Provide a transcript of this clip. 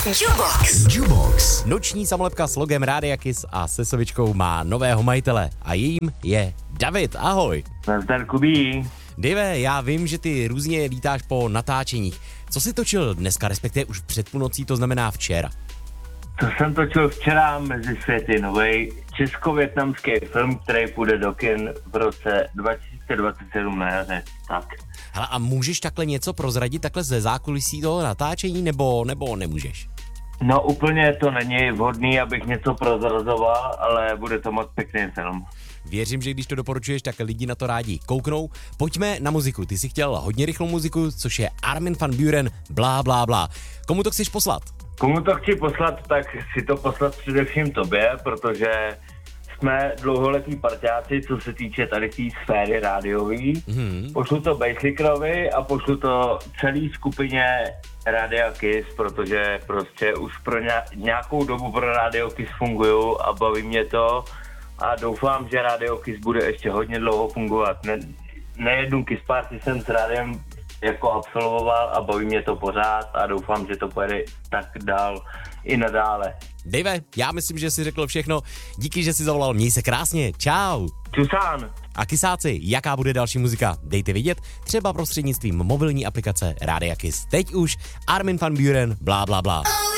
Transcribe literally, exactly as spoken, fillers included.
Jubox. Jubox. Noční samolepka s logem Rádia Kiss a se sovičkou má nového majitele a jím je David. Ahoj. Nazdar, Kubí. Dave, já vím, že ty různě lítáš po natáčeních. Co jsi točil dneska, respektive už před půlnocí, to znamená včera? To jsem točil včera Mezi světy, nový česko-větnamský film, který půjde do kin v roce dva tisíce dvacet sedm na jaře. Tak. Hele, a můžeš takhle něco prozradit takhle ze zákulisí toho natáčení, nebo, nebo nemůžeš? No úplně to není vhodný, abych něco prozrazoval, ale bude to moc pěkný film. Věřím, že když to doporučuješ, tak lidi na to rádi kouknou. Pojďme na muziku. Ty jsi chtěl hodně rychlou muziku, což je Armin van Buuren, blá, blá, blá. Komu to chceš poslat? Komu to chci poslat, tak si to poslat především tobě, protože jsme dlouholetí parťáci, co se týče tady té sféry rádiový. Mm-hmm. Pošlu to Basicrovi a pošlu to celý skupině Rádia Kiss, protože prostě už pro nějakou dobu pro Rádio Kiss funguju a baví mě to a doufám, že Rádio Kiss bude ještě hodně dlouho fungovat. Ne, nejednu Kiss Party jsem s rádiem jako absolvoval a baví mě to pořád a doufám, že to pojede tak dál i nadále. Dave, já myslím, že jsi řekl všechno. Díky, že jsi zavolal. Měj se krásně. Čau. Čusán. A Kissáci, jaká bude další muzika? Dejte vědět, třeba prostřednictvím mobilní aplikace Rádia Kiss. Teď už Armin van Buuren, blá, blá, blá.